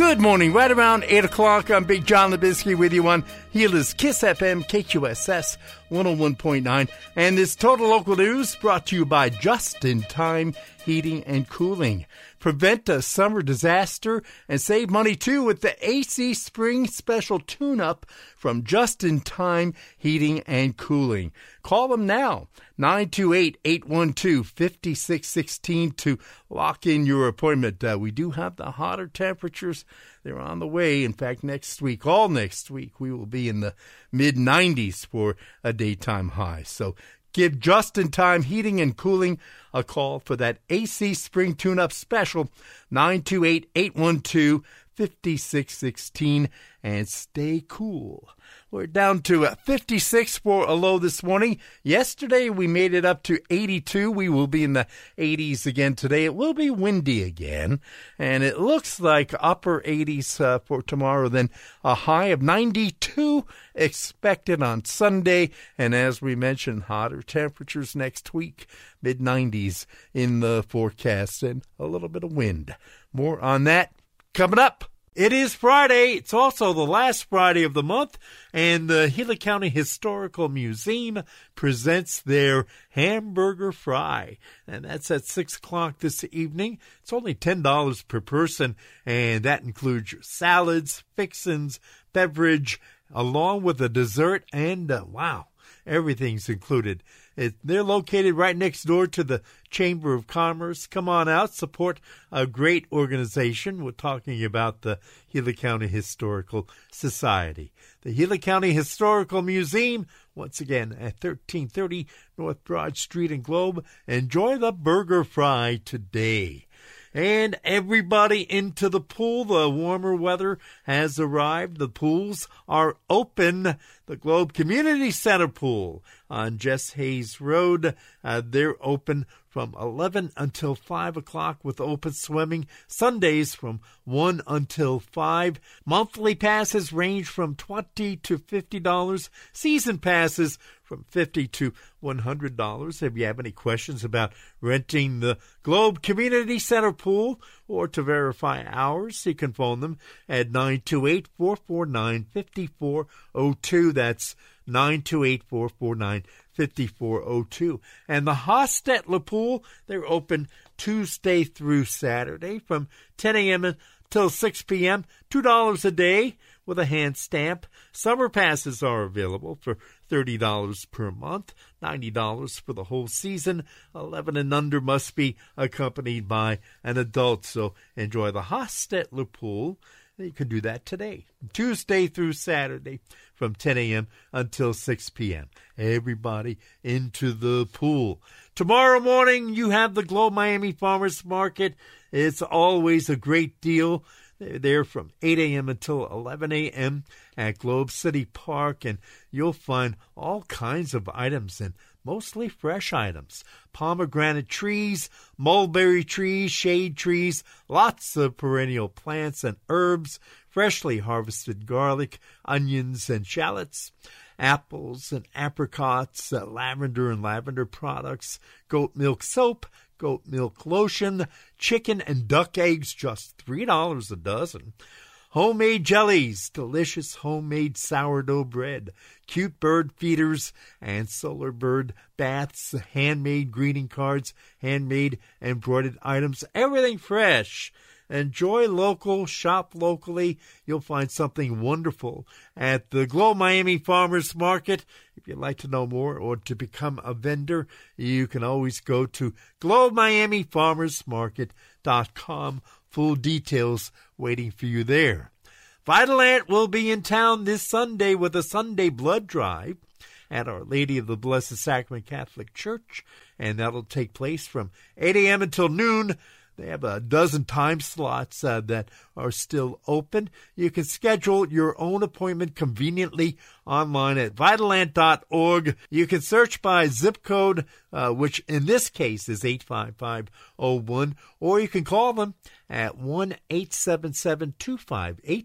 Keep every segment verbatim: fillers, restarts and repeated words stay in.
Good morning. Right around eight o'clock, I'm Big John Labisky with you on Healers Kiss F M, K Q S S one oh one point nine. And this Total Local News brought to you by Just in Time Heating and Cooling. Prevent a summer disaster and save money, too, with the A C Spring Special Tune-Up from Just in Time Heating and Cooling. Call them now, nine two eight, eight one two, five six one six to lock in your appointment. Uh, we do have the hotter temperatures. They're on the way. In fact, next week, all next week, we will be in the mid nineties for a daytime high. So give Just in Time Heating and Cooling a call for that A C Spring Tune-Up Special, nine two eight, eight one two, five six one six, and stay cool. We're down to fifty-six for a low this morning. Yesterday, we made it up to eighty-two. We will be in the eighties again today. It will be windy again, and it looks like upper eighties uh, for tomorrow, then a high of ninety-two expected on Sunday. And as we mentioned, hotter temperatures next week, mid nineties in the forecast, and a little bit of wind. More on that coming up. It is Friday. It's also the last Friday of the month, and the Gila County Historical Museum presents their hamburger fry, and that's at six o'clock this evening. It's only ten dollars per person, and that includes your salads, fixins, beverage, along with a dessert, and uh, wow, everything's included. It, they're located right next door to the Chamber of Commerce. Come on out, support a great organization. We're talking about the Gila County Historical Society. The Gila County Historical Museum, once again, at thirteen thirty North Broad Street in Globe. Enjoy the burger fry today. And everybody into the pool. The warmer weather has arrived. The pools are open. The Globe Community Center pool on Jess Hayes Road, uh, they're open from eleven until five o'clock with open swimming. Sundays from one until five. Monthly passes range from twenty to fifty dollars. Season passes from fifty to one hundred dollars. If you have any questions about renting the Globe Community Center pool or to verify hours, you can phone them at nine two eight, four four nine, five four zero two. That's nine two eight, four four nine, five four zero two. And the Hostetler Pool, they're open Tuesday through Saturday from ten a.m. until six p.m., two dollars a day with a hand stamp. Summer passes are available for thirty dollars per month, ninety dollars for the whole season. eleven and under must be accompanied by an adult. So enjoy the Hostetler Pool. You can do that today, Tuesday through Saturday from ten a.m. until six p.m. Everybody into the pool. Tomorrow morning, you have the Globe Miami Farmers Market. It's always a great deal. They're there from eight a.m. until eleven a.m. at Globe City Park, and you'll find all kinds of items and mostly fresh items. Pomegranate trees, mulberry trees, shade trees, lots of perennial plants and herbs, freshly harvested garlic, onions, and shallots, apples and apricots, uh, lavender and lavender products, goat milk soap, goat milk lotion, chicken and duck eggs, just three dollars a dozen. Homemade jellies, delicious homemade sourdough bread, cute bird feeders, and solar bird baths, handmade greeting cards, handmade embroidered items, everything fresh. Enjoy local, shop locally. You'll find something wonderful at the Globe Miami Farmers Market. If you'd like to know more or to become a vendor, you can always go to globe miami farmers market dot com. Full details waiting for you there. Vitalant will be in town this Sunday with a Sunday blood drive at Our Lady of the Blessed Sacrament Catholic Church, and that'll take place from eight a.m. until noon. They have a dozen time slots uh, that are still open. You can schedule your own appointment conveniently online at vitalant dot org. You can search by zip code, uh, which in this case is eight five five zero one, or you can call them at one eight seven seven, two five eight,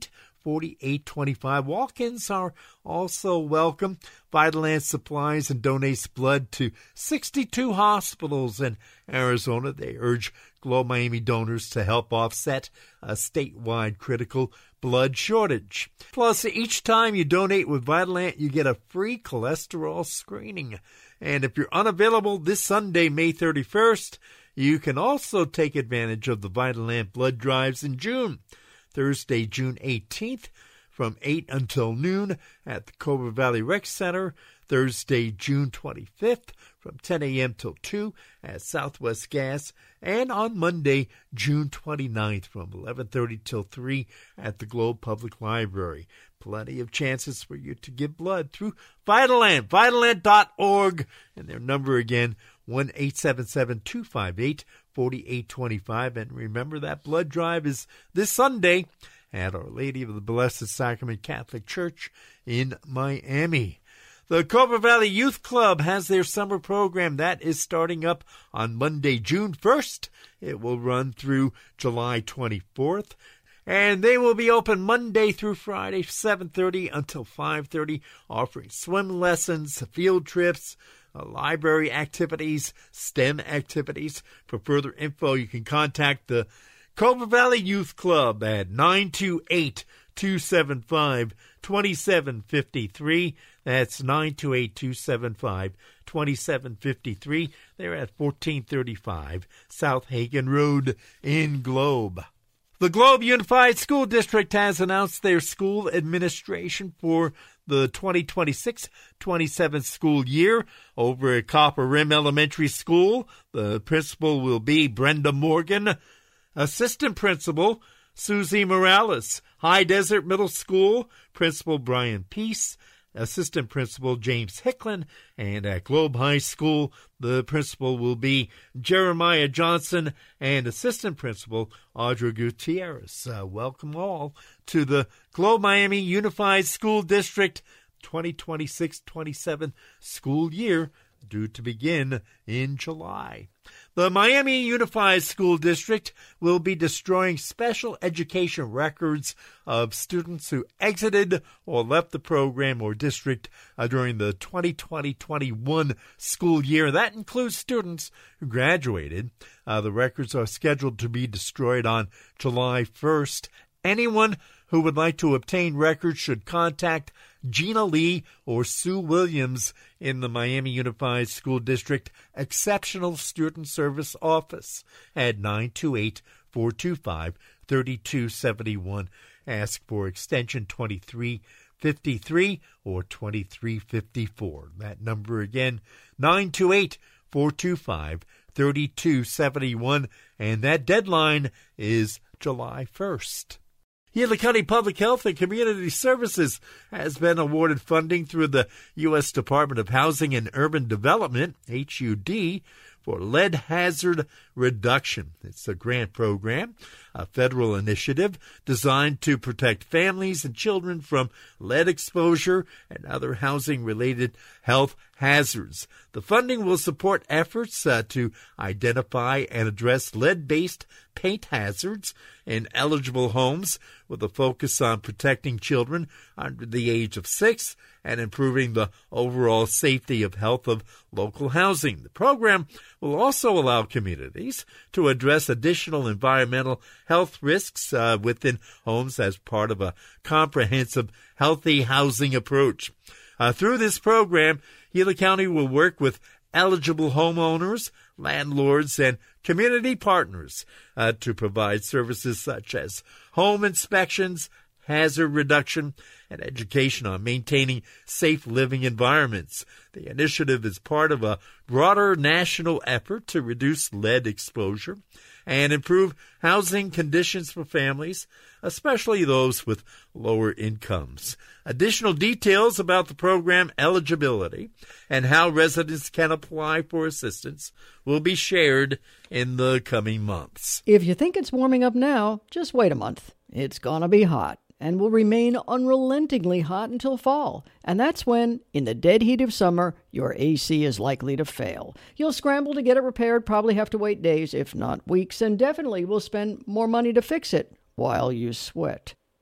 forty-eight twenty-five. Walk-ins are also welcome. Vitalant supplies and donates blood to sixty-two hospitals in Arizona. They urge Globe Miami donors to help offset a statewide critical blood shortage. Plus, each time you donate with Vitalant, you get a free cholesterol screening. And if you're unavailable this Sunday, May thirty-first, you can also take advantage of the Vitalant blood drives in June. Thursday, June eighteenth, from eight until noon at the Cobra Valley Rec Center. Thursday, June twenty-fifth, from ten a.m. till two at Southwest Gas. And on Monday, June twenty-ninth, from eleven thirty till three at the Globe Public Library. Plenty of chances for you to give blood through Vitalant, Vitalant dot org. And their number again, one eight seven seven, two five eight, four eight two five. And remember, that blood drive is this Sunday at Our Lady of the Blessed Sacrament Catholic Church in Miami. The Cobra Valley Youth Club has their summer program that is starting up on Monday, June first. It will run through July twenty-fourth. And they will be open Monday through Friday, seven thirty until five thirty, offering swim lessons, field trips, uh, library activities, STEM activities. For further info, you can contact the Cobra Valley Youth Club at nine two eight, two seven five, two seven five three. That's nine two eight, two seven five, two seven five three. They're at fourteen thirty-five South Hagen Road in Globe. The Globe Unified School District has announced their school administration for the twenty twenty-six twenty-seven school year. Over at Copper Rim Elementary School, the principal will be Brenda Morgan. Assistant principal, Susie Morales. High Desert Middle School, Principal Brian Peace. Assistant Principal James Hicklin, and at Globe High School, the principal will be Jeremiah Johnson, and Assistant Principal Audra Gutierrez. Uh, welcome all to the Globe Miami Unified School District twenty twenty-six twenty-seven school year, due to begin in July. The Miami Unified School District will be destroying special education records of students who exited or left the program or district uh, during the twenty twenty twenty-one school year. That includes students who graduated. Uh, the records are scheduled to be destroyed on July first. Anyone who would like to obtain records should contact Gina Lee or Sue Williams in the Miami Unified School District Exceptional Student Service Office at nine two eight, four two five, three two seven one. Ask for extension twenty-three fifty-three or twenty-three fifty-four. That number again, nine two eight, four two five, three two seven one, and that deadline is July first. Gila County Public Health and Community Services has been awarded funding through the U S Department of Housing and Urban Development, H U D, for lead hazard reduction. It's a grant program, a federal initiative designed to protect families and children from lead exposure and other housing-related health hazards. The funding will support efforts uh, to identify and address lead-based paint hazards in eligible homes, with a focus on protecting children under the age of six and improving the overall safety of health of local housing. The program will also allow communities to address additional environmental health risks uh, within homes as part of a comprehensive healthy housing approach. Uh, through this program, Gila County will work with eligible homeowners, landlords, and community partners uh, to provide services such as home inspections, hazard reduction, and education on maintaining safe living environments. The initiative is part of a broader national effort to reduce lead exposure and improve housing conditions for families, especially those with lower incomes. Additional details about the program eligibility and how residents can apply for assistance will be shared in the coming months. If you think it's warming up now, just wait a month. It's gonna be hot and will remain unrelentingly hot until fall. And that's when, in the dead heat of summer, your A C is likely to fail. You'll scramble to get it repaired, probably have to wait days, if not weeks, and definitely will spend more money to fix it while you sweat.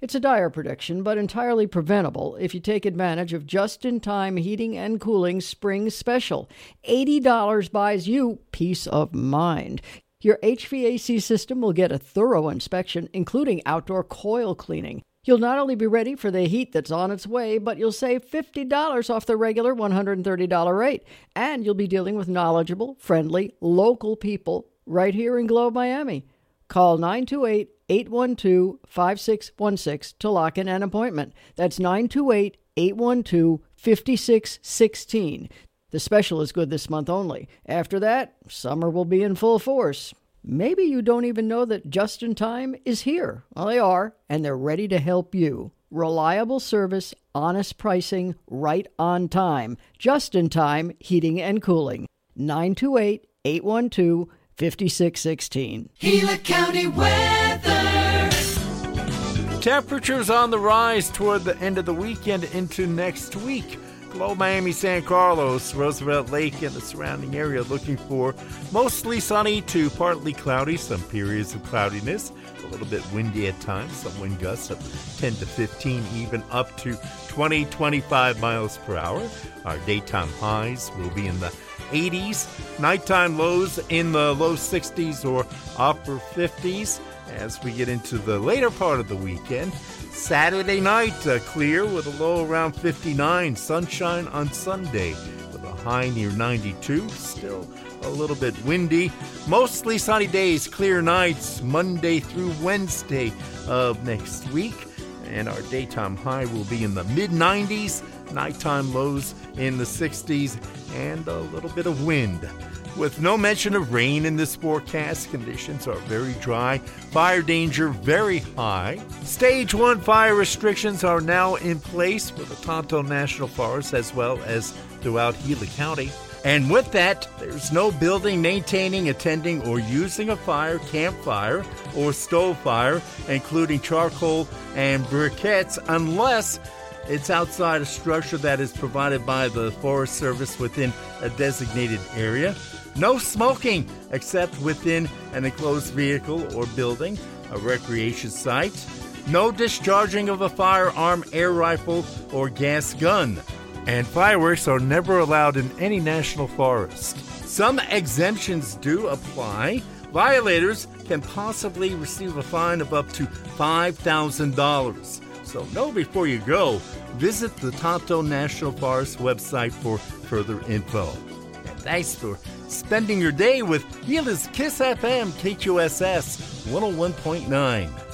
It's a dire prediction, but entirely preventable if you take advantage of Just-in-Time Heating and Cooling Spring Special. eighty dollars buys you peace of mind. Your H V A C system will get a thorough inspection, including outdoor coil cleaning. You'll not only be ready for the heat that's on its way, but you'll save fifty dollars off the regular one hundred thirty dollars rate. And you'll be dealing with knowledgeable, friendly, local people right here in Globe, Miami. Call nine two eight, eight one two, five six one six to lock in an appointment. That's nine two eight, eight one two, five six one six. The special is good this month only. After that, summer will be in full force. Maybe you don't even know that Just in Time is here. Well, they are, and they're ready to help you. Reliable service, honest pricing, right on time. Just in Time Heating and Cooling. nine two eight, eight one two, five six one six. Gila County weather. Temperatures on the rise toward the end of the weekend into next week. Globe, Miami, San Carlos, Roosevelt Lake, and the surrounding area looking for mostly sunny to partly cloudy, some periods of cloudiness, a little bit windy at times, some wind gusts of ten to fifteen, even up to twenty, twenty-five miles per hour. Our daytime highs will be in the eighties, nighttime lows in the low sixties or upper fifties as we get into the later part of the weekend. Saturday night, uh, clear with a low around fifty-nine. Sunshine on Sunday with a high near ninety-two. Still a little bit windy. Mostly sunny days, clear nights, Monday through Wednesday of next week. And our daytime high will be in the mid nineties. Nighttime lows in the sixties and a little bit of wind. With no mention of rain in this forecast, conditions are very dry. Fire danger very high. Stage one fire restrictions are now in place for the Tonto National Forest as well as throughout Gila County. And with that, there's no building, maintaining, attending, or using a fire, campfire, or stove fire, including charcoal and briquettes, unless it's outside a structure that is provided by the Forest Service within a designated area. No smoking except within an enclosed vehicle or building, a recreation site. No discharging of a firearm, air rifle, or gas gun. And fireworks are never allowed in any national forest. Some exemptions do apply. Violators can possibly receive a fine of up to five thousand dollars. So know before you go. Visit the Tonto National Forest website for further info. And thanks for spending your day with Gila's Kiss F M K Q S S one oh one point nine.